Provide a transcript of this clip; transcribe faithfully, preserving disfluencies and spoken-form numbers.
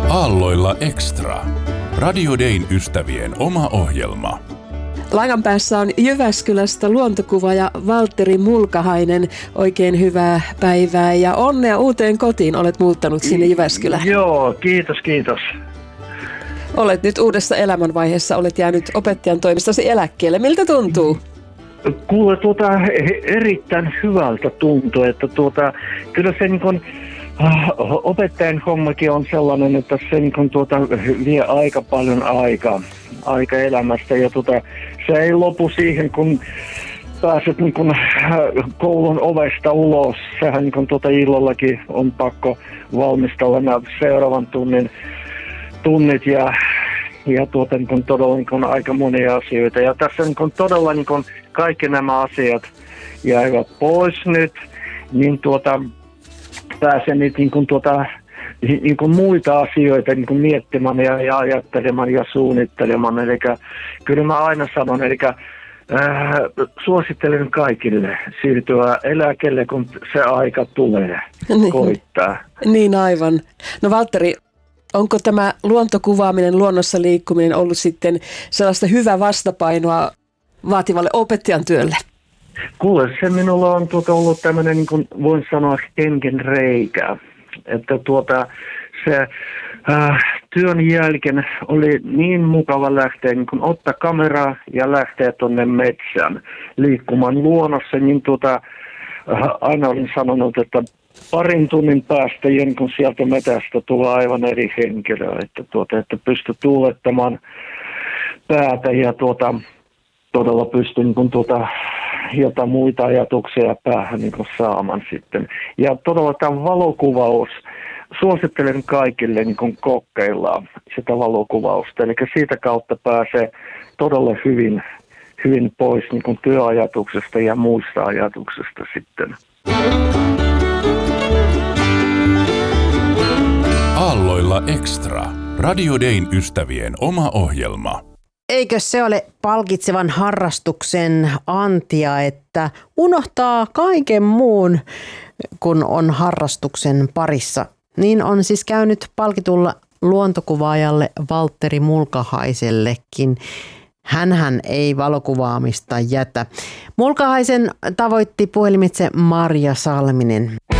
Aalloilla Extra. Radio Dayn ystävien oma ohjelma. Langan päässä on Jyväskylästä luontokuvaaja Valtteri Mulkahainen. Oikein hyvää päivää ja onnea uuteen kotiin. Olet muuttanut sinne Jyväskylään. Joo, kiitos, kiitos. Olet nyt uudessa elämänvaiheessa. Olet jäänyt opettajan toimistasi eläkkeelle. Miltä tuntuu? Kuule, tuota, erittäin hyvältä tuntuu, että tuota, kyllä se niin kuin, opettajan hommakin on sellainen, että se niin kuin, tuota, vie aika paljon aikaa, aika elämästä ja tuota, se ei lopu siihen, kun pääset niin kuin, koulun ovesta ulos. Sehän niin kuin, tuota, illallakin on pakko valmistella nämä seuraavan tunnin tunnit ja Ja tuota, niin kun todella niin kun aika monia asioita. Ja tässä niin kun todella niin kun kaikki nämä asiat jäivät pois nyt, niin tuota, pääsen nyt niin kun tuota, niin kun muita asioita niin kun miettimään ja, ja ajattelemaan ja suunnittelemaan. Eli kyllä mä aina sanon, eli äh, suosittelen kaikille siirtyä eläkkeelle, kun se aika tulee koittaa. Niin aivan. No Valtteri, onko tämä luontokuvaaminen, luonnossa liikkuminen ollut sitten sellaista hyvää vastapainoa vaativalle opettajan työlle? Kuule, se minulla on tuota ollut tämmöinen, niin kuin voin sanoa, henken reikä. Että tuota, se äh, työn jälkeen oli niin mukava lähteä, niin kuin ottaa kameraa ja lähteä tuonne metsään liikkumaan luonnossa. Niin tuota, äh, aina olin sanonut, että parin tunnin päästä, kun sieltä metästä tulee aivan eri henkilö, että, tuota, että pystyy tuulettamaan päätä ja tuota, todella pystyy niin tuota, jotain muita ajatuksia päähän niin saamaan sitten. Ja todella tämä valokuvaus, suosittelen kaikille niin kokeillaan sitä valokuvausta, eli siitä kautta pääsee todella hyvin, hyvin pois niin työajatuksesta ja muista ajatuksesta sitten. Aalloilla Extra. Radio Dayn ystävien oma ohjelma. Eikö se ole palkitsevan harrastuksen antia, että unohtaa kaiken muun, kun on harrastuksen parissa? Niin on siis käynyt palkitulla luontokuvaajalle Valtteri Mulkahaisellekin. Hänhän ei valokuvaamista jätä. Mulkahaisen tavoitti puhelimitse Marja Salminen.